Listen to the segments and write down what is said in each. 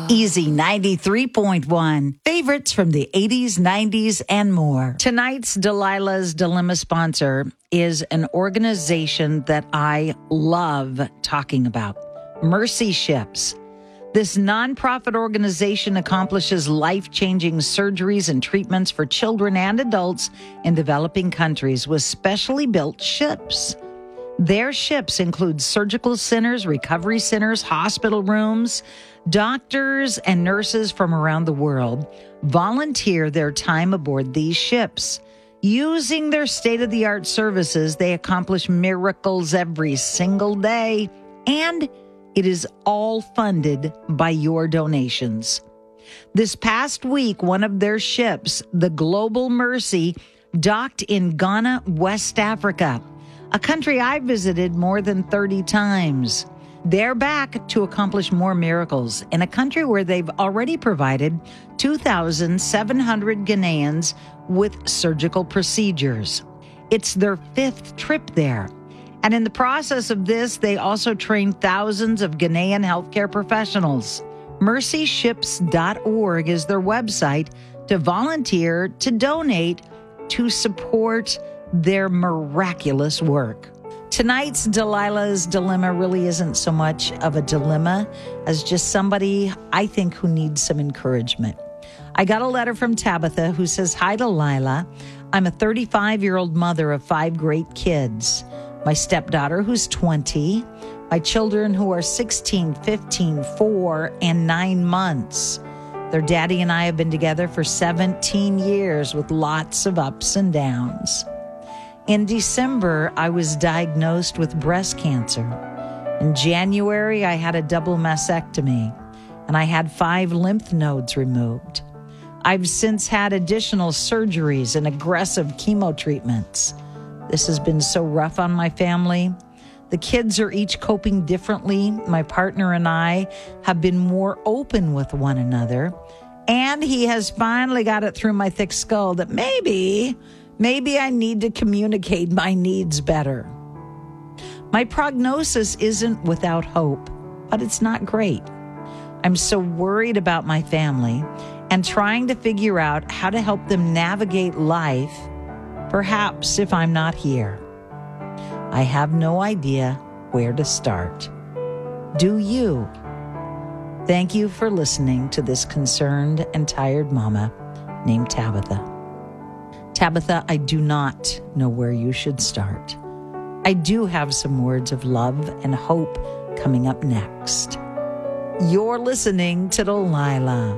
Easy 93.1. Favorites from the 80s, 90s, and more. Tonight's Delilah's Dilemma sponsor is an organization that I love talking about, Mercy Ships. This nonprofit organization accomplishes life-changing surgeries and treatments for children and adults in developing countries with specially built ships. Their ships include surgical centers, recovery centers, hospital rooms. Doctors and nurses from around the world volunteer their time aboard these ships. Using their state-of-the-art services, they accomplish miracles every single day, and it is all funded by your donations. This past week, one of their ships, the Global Mercy, docked in Ghana, West Africa, a country I visited more than 30 times. They're back to accomplish more miracles in a country where they've already provided 2,700 Ghanaians with surgical procedures. It's their 5th trip there. And in the process of this, they also train thousands of Ghanaian healthcare professionals. MercyShips.org is their website to volunteer, to donate, to support their miraculous work. Tonight's Delilah's Dilemma really isn't so much of a dilemma as just somebody I think who needs some encouragement. I got a letter from Tabitha who says, "Hi, Delilah. I'm a 35-year-old mother of 5 great kids. My stepdaughter who's 20, my children who are 16, 15, 4, and 9 months. Their daddy and I have been together for 17 years with lots of ups and downs. In December, I was diagnosed with breast cancer. In January, I had a double mastectomy, and I had 5 lymph nodes removed. I've since had additional surgeries and aggressive chemo treatments. This has been so rough on my family. The kids are each coping differently. My partner and I have been more open with one another, and he has finally got it through my thick skull that maybe I need to communicate my needs better. My prognosis isn't without hope, but it's not great. I'm so worried about my family and trying to figure out how to help them navigate life, perhaps if I'm not here. I have no idea where to start. Do you? Thank you for listening to this concerned and tired mama named Tabitha. Tabitha, I do not know where you should start. I do have some words of love and hope coming up next. You're listening to Delilah.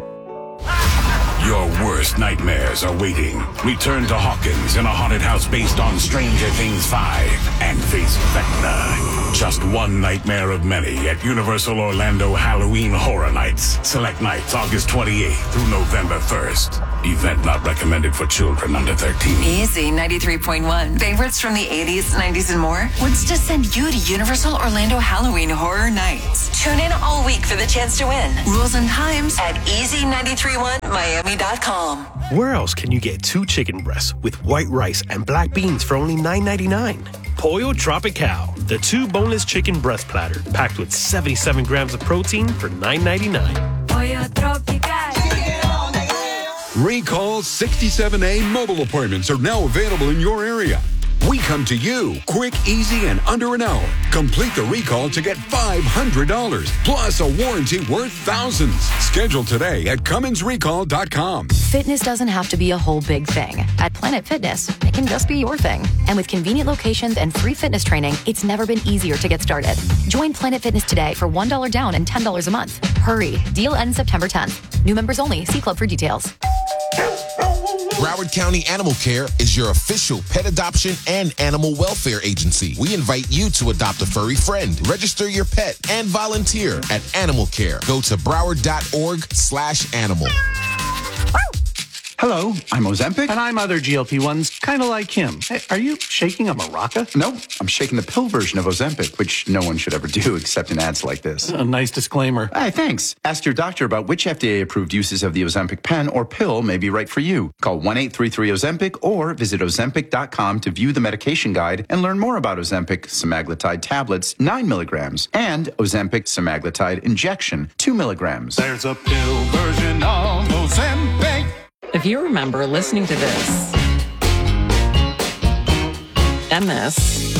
Your worst nightmares are waiting. Return to Hawkins in a haunted house based on Stranger Things 5 and face Vecna. Just one nightmare of many at Universal Orlando Halloween Horror Nights. Select nights August 28th through November 1st. Event not recommended for children under 13. Easy 93.1. Favorites from the 80s, 90s, and more wants to send you to Universal Orlando Halloween Horror Nights. Tune in all week for the chance to win. Rules and times at easy931miami.com. Where else can you get 2 chicken breasts with white rice and black beans for only $9.99? Pollo Tropical, the 2 boneless chicken breast platter, packed with 77 grams of protein for $9.99. Pollo Tropical. Recall 67A mobile appointments are now available in your area. We come to you quick, easy, and under an hour. Complete the recall to get $500 plus a warranty worth thousands. Schedule today at CumminsRecall.com. Fitness doesn't have to be a whole big thing. At Planet Fitness, it can just be your thing. And with convenient locations and free fitness training, it's never been easier to get started. Join Planet Fitness today for $1 down and $10 a month. Hurry. Deal ends September 10th. New members only. See club for details. Broward County Animal Care is your official pet adoption and animal welfare agency. We invite you to adopt a furry friend, register your pet, and volunteer at Animal Care. Go to broward.org/animal. Hello, I'm Ozempic. And I'm other GLP-1s, kind of like him. Hey, are you shaking a maraca? No, I'm shaking the pill version of Ozempic, which no one should ever do except in ads like this. A nice disclaimer. Hey, thanks. Ask your doctor about which FDA-approved uses of the Ozempic pen or pill may be right for you. Call 1-833-OZEMPIC or visit Ozempic.com to view the medication guide and learn more about Ozempic semaglutide tablets, 9 milligrams, and Ozempic semaglutide injection, 2 milligrams. There's a pill version of Ozempic. If you remember listening to this, and this,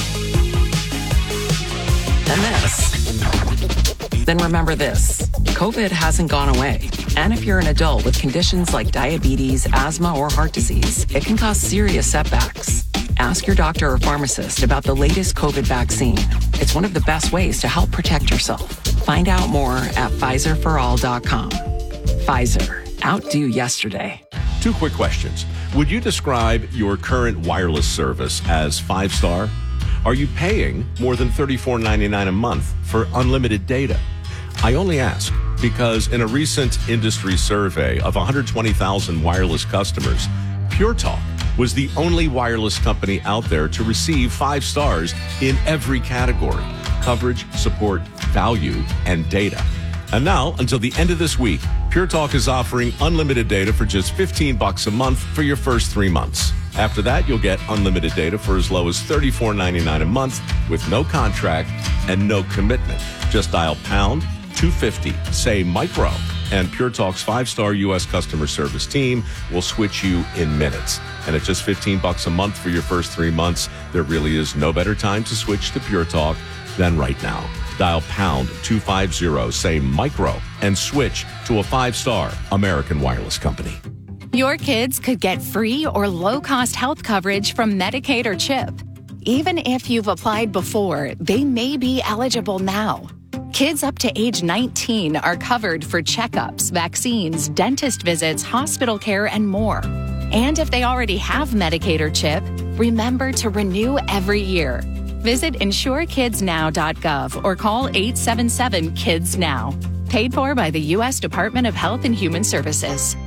then remember this. COVID hasn't gone away. And if you're an adult with conditions like diabetes, asthma, or heart disease, it can cause serious setbacks. Ask your doctor or pharmacist about the latest COVID vaccine. It's one of the best ways to help protect yourself. Find out more at PfizerForAll.com. Pfizer, outdo yesterday. 2 quick questions. Would you describe your current wireless service as 5-star? Are you paying more than $34.99 a month for unlimited data? I only ask because in a recent industry survey of 120,000 wireless customers, Pure Talk was the only wireless company out there to receive 5 stars in every category: coverage, support, value, and data. And now, until the end of this week, Pure Talk is offering unlimited data for just $15 a month for your first 3 months. After that, you'll get unlimited data for as low as $34.99 a month with no contract and no commitment. Just dial pound 250, say micro, and Pure Talk's 5-star U.S. customer service team will switch you in minutes. And at just $15 a month for your first 3 months, there really is no better time to switch to Pure Talk than right now. Dial pound 250, say micro, and switch to a 5-star American wireless company. Your kids could get free or low-cost health coverage from Medicaid or CHIP. Even if you've applied before, they may be eligible now. Kids up to age 19 are covered for checkups, vaccines, dentist visits, hospital care, and more. And if they already have Medicaid or CHIP, remember to renew every year. Visit insurekidsnow.gov or call 877-KIDS-NOW. Paid for by the U.S. Department of Health and Human Services.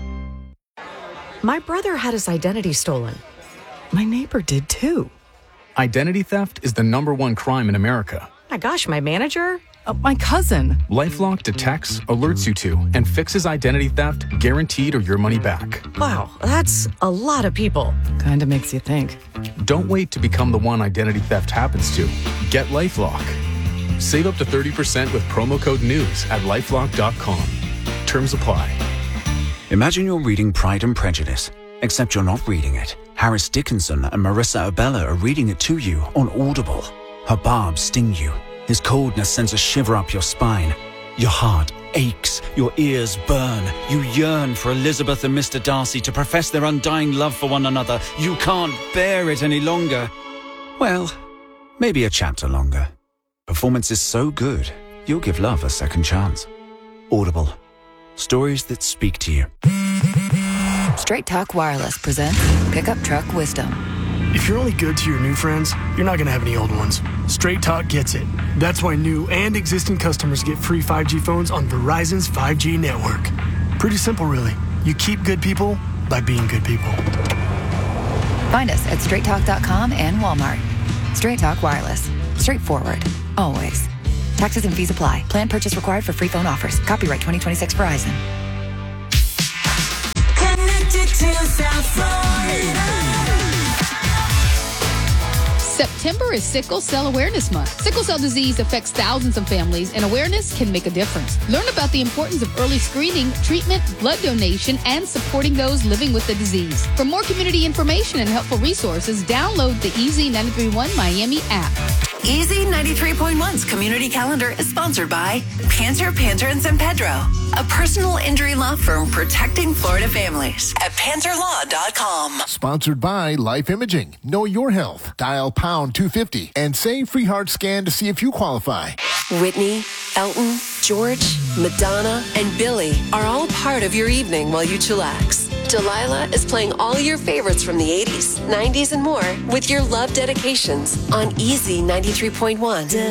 My brother had his identity stolen. My neighbor did too. Identity theft is the #1 crime in America. My gosh, my manager? My cousin. LifeLock detects, alerts you to, and fixes identity theft, guaranteed or your money back. Wow, that's a lot of people. Kinda makes you think. Don't wait to become the one identity theft happens to. Get LifeLock. Save up to 30% with promo code NEWS at LifeLock.com. Terms apply. Imagine you're reading Pride and Prejudice, except you're not reading it. Harris Dickinson and Marissa Abella are reading it to you on Audible. Her barbs sting you. His coldness sends a shiver up your spine. Your heart aches. Your ears burn. You yearn for Elizabeth and Mr. Darcy to profess their undying love for one another. You can't bear it any longer. Well, maybe a chapter longer. Performance is so good, you'll give love a second chance. Audible. Stories that speak to you. Straight Talk Wireless presents Pickup Truck Wisdom. If you're only good to your new friends, you're not going to have any old ones. Straight Talk gets it. That's why new and existing customers get free 5G phones on Verizon's 5G network. Pretty simple, really. You keep good people by being good people. Find us at straighttalk.com and Walmart. Straight Talk Wireless. Straightforward. Always. Taxes and fees apply. Plan purchase required for free phone offers. Copyright 2026 Verizon. Connected to South Florida. September is Sickle Cell Awareness Month. Sickle cell disease affects thousands of families, and awareness can make a difference. Learn about the importance of early screening, treatment, blood donation, and supporting those living with the disease. For more community information and helpful resources, download the Easy 93.1 Miami app. Easy 93.1's community calendar is sponsored by Panter, and San Pedro, a personal injury law firm protecting Florida families at PanterLaw.com. Sponsored by Life Imaging. Know your health. Dial pound 250 and say free heart scan to see if you qualify. Whitney, Elton, George, Madonna, and Billy are all part of your evening while you chillax. Delilah is playing all your favorites from the 80s, 90s, and more with your love dedications on Easy 93.1.